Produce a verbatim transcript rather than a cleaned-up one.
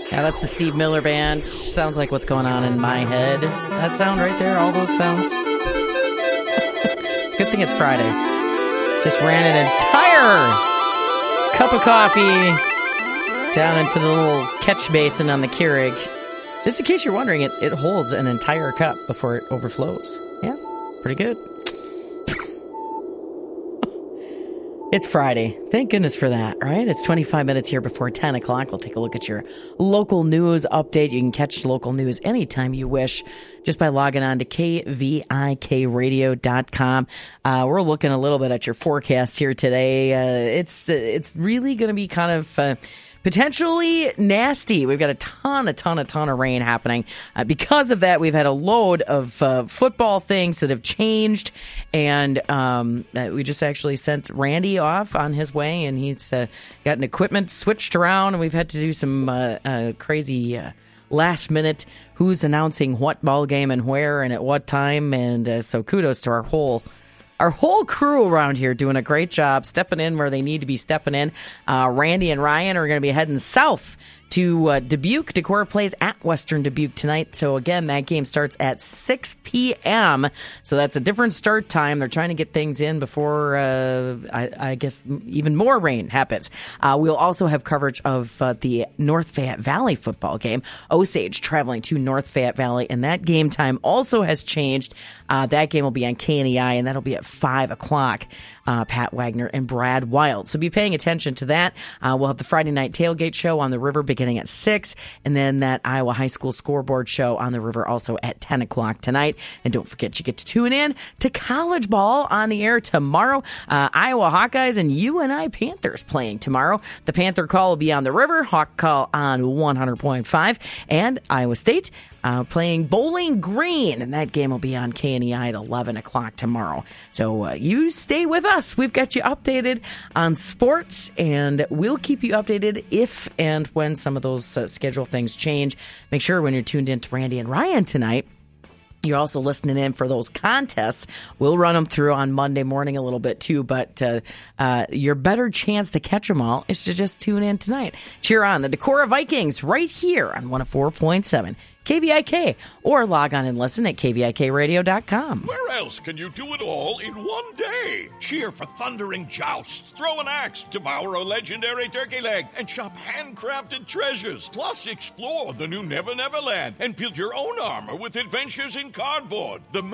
Yeah, that's the Steve Miller Band. Sounds like what's going on in my head. That sound right there, all those sounds. Good thing it's Friday. Just ran an entire cup of coffee down into the little catch basin on the Keurig. Just in case you're wondering, it, it holds an entire cup before it overflows. Yeah, pretty good. It's Friday. Thank goodness for that, right? It's twenty-five minutes here before ten o'clock. We'll take a look at your local news update. You can catch local news anytime you wish just by logging on to K V I K radio dot com. Uh, we're looking a little bit at your forecast here today. Uh, it's, it's really going to be kind of... Uh, potentially nasty. We've got a ton, a ton, a ton of rain happening. Uh, because of that, we've had a load of uh, football things that have changed. And um, uh, we just actually sent Randy off on his way, and he's uh, gotten equipment switched around. And we've had to do some uh, uh, crazy uh, last minute who's announcing what ball game and where and at what time. And uh, so kudos to our whole Our whole crew around here doing a great job, stepping in where they need to be stepping in. Uh, Randy and Ryan are going to be heading south to uh, Dubuque. Decorah plays at Western Dubuque tonight. So, again, that game starts at six p.m. So that's a different start time. They're trying to get things in before, uh, I, I guess, even more rain happens. Uh, we'll also have coverage of uh, the North Fayette Valley football game. Osage traveling to North Fayette Valley, and that game time also has changed. Uh, that game will be on K N E I, and that'll be at five o'clock. Uh, Pat Wagner and Brad Wild. So be paying attention to that. Uh, we'll have the Friday night tailgate show on the river beginning at six, and then that Iowa High School scoreboard show on the river also at ten o'clock tonight. And don't forget, you get to tune in to college ball on the air tomorrow. Uh, Iowa Hawkeyes and U N I Panthers playing tomorrow. The Panther call will be on the river, Hawk call on one hundred point five, and Iowa State Uh, playing Bowling Green, and that game will be on K N E I at eleven o'clock tomorrow. So uh, you stay with us. We've got you updated on sports, and we'll keep you updated if and when some of those uh, schedule things change. Make sure when you're tuned in to Randy and Ryan tonight, you're also listening in for those contests. We'll run them through on Monday morning a little bit too, but uh, uh, your better chance to catch them all is to just tune in tonight. Cheer on the Decorah Vikings right here on one oh four point seven K V I K, or log on and listen at K V I K radio dot com. Where else can you do it all in one day? Cheer for thundering jousts, throw an axe, devour a legendary turkey leg, and shop handcrafted treasures. Plus, explore the new Never Never Land and build your own armor with adventures in cardboard. The